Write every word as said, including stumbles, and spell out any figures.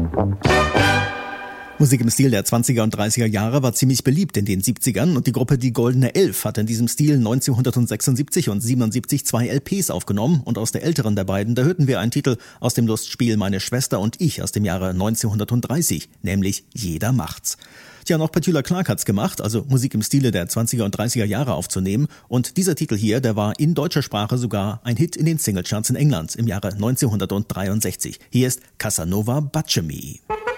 Musik im Stil der zwanziger und dreißiger Jahre war ziemlich beliebt in den siebzigern und die Gruppe Die Goldene Elf hat in diesem Stil neunzehnhundertsechsundsiebzig und siebenundsiebzig zwei L Ps aufgenommen und aus der älteren der beiden, da hörten wir einen Titel aus dem Lustspiel Meine Schwester und ich aus dem Jahre neunzehnhundertdreißig, nämlich Jeder macht's. Tja, noch Petula Clark hat's gemacht, also Musik im Stile der zwanziger und dreißiger Jahre aufzunehmen, und dieser Titel hier, der war in deutscher Sprache sogar ein Hit in den Singlecharts in England im Jahre neunzehnhundertdreiundsechzig. Hier ist Casanova Butcher Me.